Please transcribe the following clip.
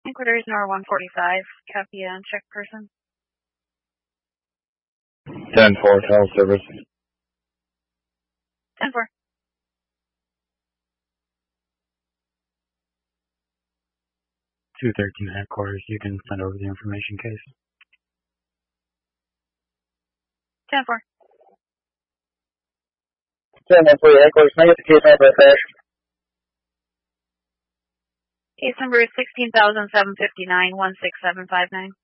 Headquarters NOR 145, copy on check person. 10-4, Tower Service. 10-4. (213) headquarters, you can send over the information case. 10-4. 10-4, headquarters, can I get the case number for crash? Case number is 16,759-16759.